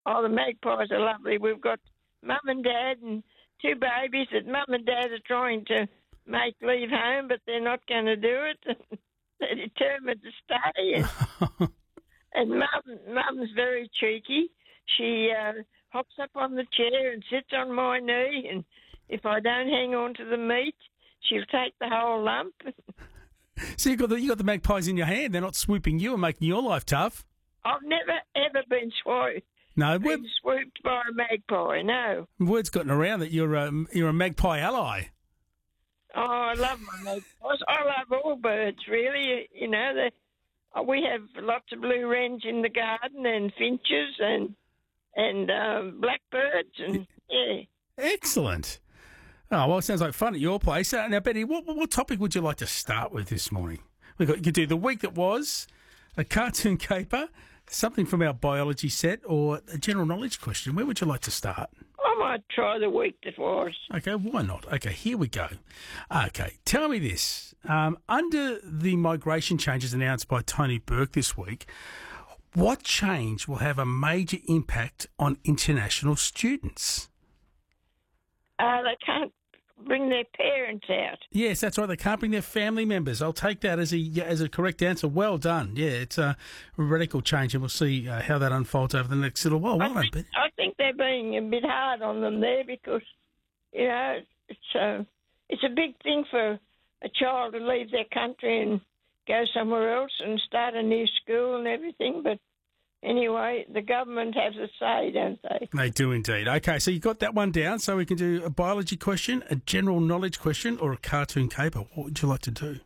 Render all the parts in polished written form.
Oh, the magpies are lovely. We've got mum and dad and two babies that mum and dad are trying to make leave home, but they're not going to do it. They're determined to stay. And mum's very cheeky. She hops up on the chair and sits on my knee, and if I don't hang on to the meat, she'll take the whole lump. So you got the magpies in your hand. They're not swooping you and making your life tough. I've never, ever been swooped. No, been swooped by a magpie, no. Word's gotten around that you're a magpie ally. Oh, I love my magpies. I love all birds, really. You know, we have lots of blue wrens in the garden and finches and blackbirds and, yeah. Excellent. Oh, well, it sounds like fun at your place. Now, Betty, what topic would you like to start with this morning? You could do the week that was, a cartoon caper, something from our biology set, or a general knowledge question. Where would you like to start? I might try the week that was. Okay, why not? Okay, here we go. Okay, tell me this. Under the migration changes announced by Tony Burke this week, what change will have a major impact on international students? They can't bring their parents out. Yes, that's right. They can't bring their family members. I'll take that as a correct answer. Well done. Yeah, it's a radical change, and we'll see how that unfolds over the next little while. I think they're being a bit hard on them there because, you know, it's a big thing for a child to leave their country and go somewhere else and start a new school and everything, but anyway, the government has a say, don't they? They do indeed. Okay, so you got that one down, so we can do a biology question, a general knowledge question, or a cartoon caper. What would you like to do?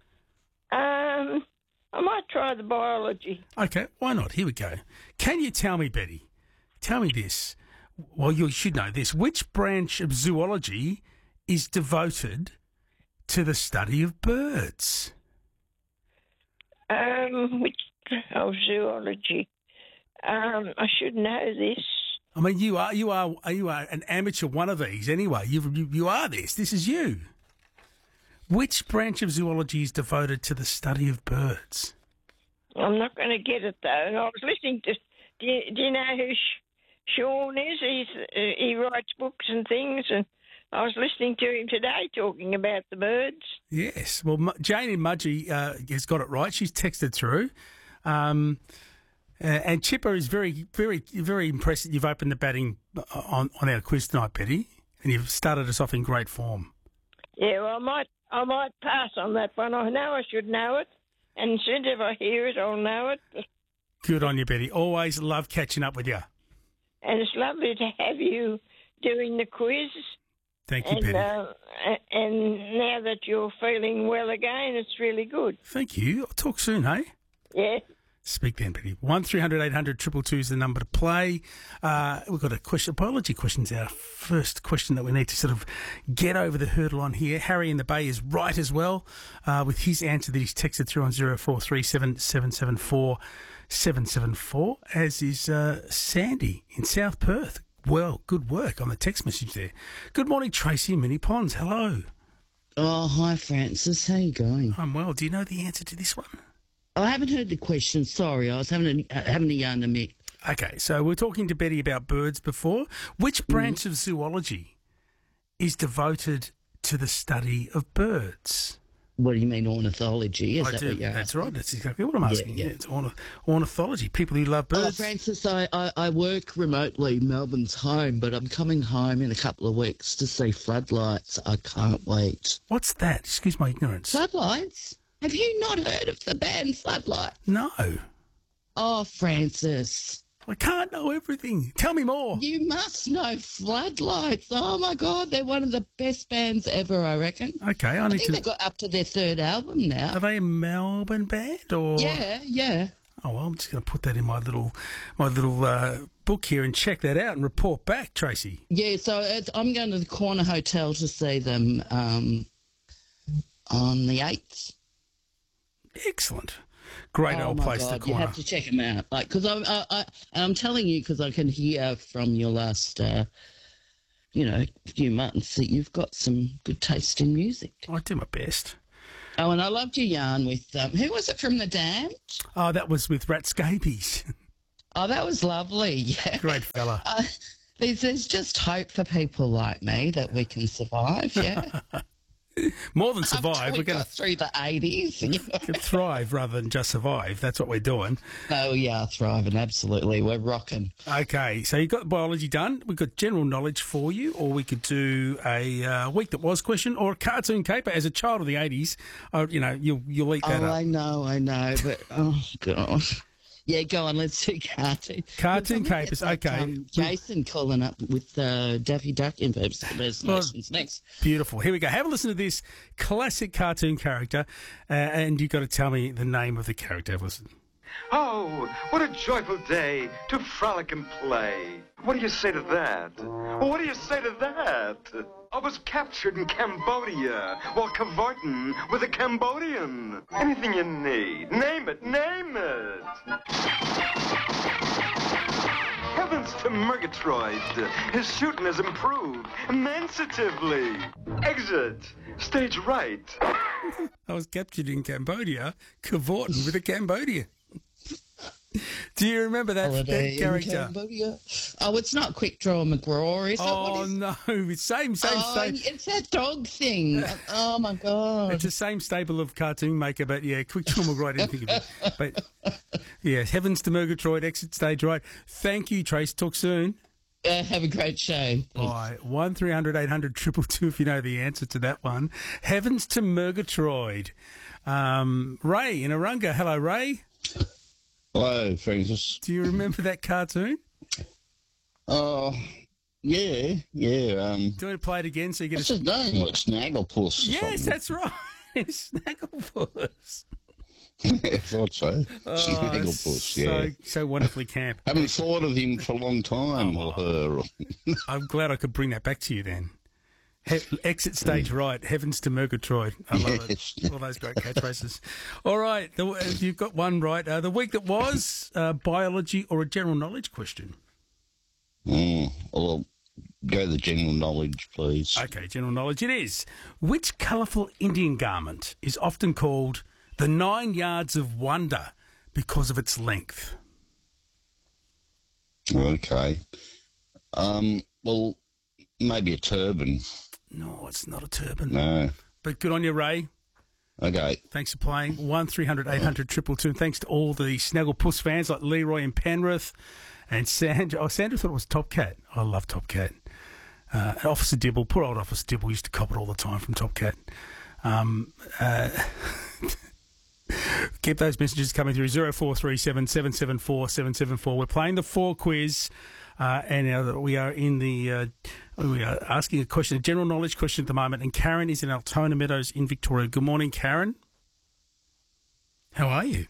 I might try the biology. Okay, why not? Here we go. Can you tell me, Betty, tell me this. Well, you should know this. Which branch of zoology is devoted to the study of birds? Zoology. I should know this. I mean, you are an amateur one of these anyway. You are this. This is you. Which branch of zoology is devoted to the study of birds? I'm not going to get it though. And I was listening to. Do you know who Sean is? He writes books and things, and I was listening to him today talking about the birds. Yes. Well, Jane in Mudgee has got it right. She's texted through. And Chipper is very, very, very impressed that you've opened the batting on our quiz tonight, Betty, and you've started us off in great form. Yeah, well, I might pass on that one. I know I should know it, and as soon as I hear it, I'll know it. Good on you, Betty. Always love catching up with you. And it's lovely to have you doing the quiz. Thank you, Betty. And now that you're feeling well again, it's really good. Thank you. I'll talk soon, hey? Yeah. Speak then, Betty. 1300 800 222 is the number to play. We've got a question. Biology question's our first question that we need to sort of get over the hurdle on here. Harry in the Bay is right as well with his answer that he's texted through on 0437 774 774, as is Sandy in South Perth. Well, good work on the text message there. Good morning, Tracy in Mini Ponds. Hello. Oh, hi, Francis. How you going? I'm well. Do you know the answer to this one? I haven't heard the question. Sorry, I was having a yarn to Mick. Okay, so we're talking to Betty about birds before. Which branch of zoology is devoted to the study of birds? What do you mean, ornithology? I do. That's right. That's exactly what I'm asking. Yeah. It's ornithology. People who love birds. Oh, Francis, I work remotely. Melbourne's home, but I'm coming home in a couple of weeks to see Floodlights. I can't wait. What's that? Excuse my ignorance. Floodlights? Have you not heard of the band Floodlights? No. Oh, Francis. I can't know everything. Tell me more. You must know Floodlights. Oh, my God. They're one of the best bands ever, I reckon. Okay, I think they got up to their third album now. Are they a Melbourne band or? Yeah. Oh, well, I'm just going to put that in my little book here and check that out and report back, Tracy. Yeah, so I'm going to the Corner Hotel to see them on the 8th. Excellent. Great old place, God, the Corner. You have to check them out. Because I'm telling you, because I can hear from your last, few months that you've got some good taste in music. I do my best. Oh, and I loved your yarn with, who was it from The Dam? Oh, that was with Rat Scabies. Oh, that was lovely. Yeah. Great fella. There's just hope for people like me that we can survive, yeah. More than survive, After we're going got through the 80s. to thrive rather than just survive. That's what we're doing. Oh, yeah, thriving, absolutely. We're rocking. Okay, so you got biology done. We've got general knowledge for you, or we could do a week that was question or a cartoon caper. As a child of the 80s, you'll eat that Oh, up. I know, but, oh, gosh. Yeah, go on, let's do cartoon. Cartoon capers, okay. Jason calling up with Daffy Duck impersonations next. Beautiful. Here we go. Have a listen to this classic cartoon character, and you've got to tell me the name of the character. Have a listen. Oh, what a joyful day to frolic and play. What do you say to that? What do you say to that? I was captured in Cambodia while cavorting with a Cambodian. Anything you need, name it, name it. Heavens to Murgatroyd, his shooting has improved immensatively. Exit, stage right. I was captured in Cambodia, cavorting with a Cambodian. Do you remember that character? Cambodia. Oh, it's not Quick Draw McGraw, is it? Oh, no. It's same. It's that dog thing. Oh, my God. It's the same stable of cartoon maker, but yeah, Quick Draw McGraw, I didn't think of it. But yeah, Heavens to Murgatroyd, exit stage right. Thank you, Trace. Talk soon. Have a great show. Bye. 1300 800 222 if you know the answer to that one. Heavens to Murgatroyd. Ray in Arunga. Hello, Ray. Hello, Francis. Do you remember that cartoon? Oh, yeah. Do you want to play it again so you get What's his name? Like Snagglepuss or Yes, something. that's right. Snagglepuss. I thought so. Oh, Snagglepuss, yeah. So wonderfully camp. Haven't thought of him for a long time, or her. I'm glad I could bring that back to you then. Exit stage right, Heavens to Murgatroyd. I love it. All those great catchphrases. All right, you've got one right. The week that was, biology or a general knowledge question? Well, go the general knowledge, please. Okay, general knowledge it is. Which colourful Indian garment is often called the 9 yards of wonder because of its length? Okay. Well, maybe a turban. No, it's not a turban. No. But good on you, Ray. Okay. Thanks for playing. 1300 800 222. And thanks to all the Snagglepuss fans like Leroy in Penrith and Sandra. Oh, Sandra thought it was Top Cat. I love Top Cat. Officer Dibble, poor old Officer Dibble used to cop it all the time from Top Cat. Keep those messages coming through. 0437 774 774. We're playing the 4 quiz. And we are we are asking a question, a general knowledge question at the moment. And Karen is in Altona Meadows in Victoria. Good morning, Karen. How are you?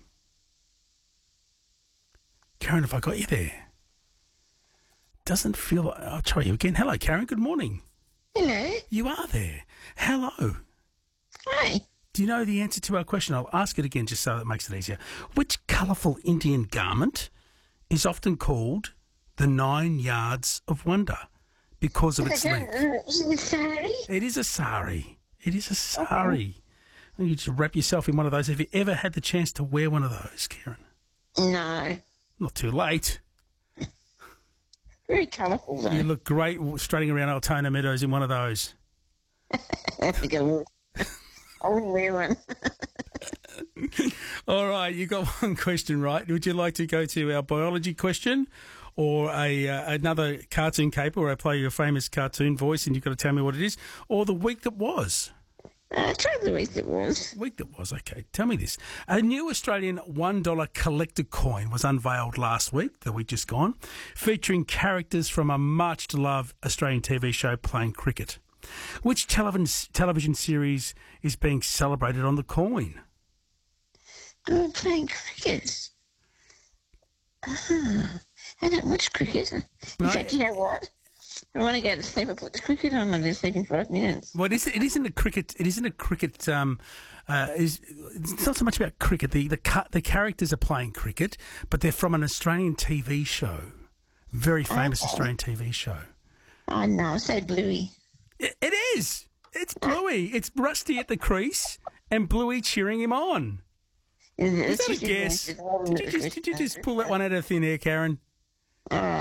Karen, have I got you there? Doesn't feel like... I'll try you again. Hello, Karen. Good morning. Hello. You are there. Hello. Hi. Do you know the answer to our question? I'll ask it again just so that makes it easier. Which colourful Indian garment is often called the 9 yards of wonder because of its length? Is it a sari? It is a sari. It is a sari. You just wrap yourself in one of those. Have you ever had the chance to wear one of those, Karen? No. Not too late. Very colourful, though. You look great strutting around Altona Meadows in one of those. I think I will wear one. All right, you got one question right. Would you like to go to our biology question or another cartoon caper where I play your famous cartoon voice and you've got to tell me what it is, or the week that was? Try the week that was. Week that was, okay. Tell me this. A new Australian $1 collector coin was unveiled last week, the week just gone, featuring characters from a much-loved Australian TV show playing cricket. Which television series is being celebrated on the coin? Playing cricket. I don't watch cricket. In fact, you know what? I want to go to sleep and put the cricket on and then sleep in 5 minutes. Well, it isn't a cricket. It isn't a cricket. It's not so much about cricket. The characters are playing cricket, but they're from an Australian TV show, very famous Australian TV show. Oh no, so bluey. It is. It's Bluey. It's Rusty at the crease and Bluey cheering him on. Is that a guess? Did you just pull that one out of thin air, Karen? All right.